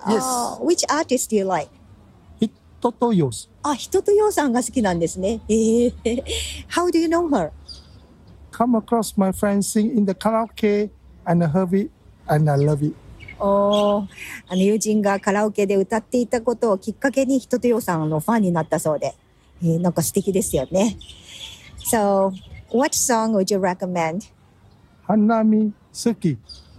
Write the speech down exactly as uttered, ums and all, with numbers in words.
Yes. Uh, which artist do you like? Hitotoyos. あ、人とようさんが好きなんですね。えー、How do you know her? Come across my friend sing in the karaoke and I heard it and I love it. おー、あの友人がカラオケで歌っていたことをきっかけに人とようさんのファンになったそうで、えー、なんか素敵ですよね。So, what song would you recommend? Hanami Suki.